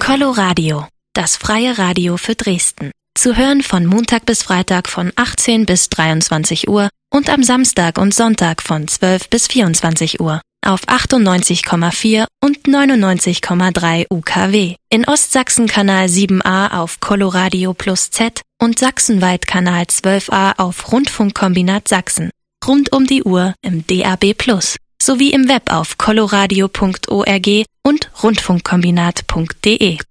Coloradio, das freie Radio für Dresden. Zu hören von Montag bis Freitag von 18 bis 23 Uhr und am Samstag und Sonntag von 12 bis 24 Uhr. Auf 98,4 und 99,3 UKW. In Ostsachsen Kanal 7a auf Coloradio Plus Z und sachsenweit Kanal 12a auf Rundfunkkombinat Sachsen. Rund um die Uhr im DAB Plus. Sowie im Web auf coloradio.org und rundfunkkombinat.de.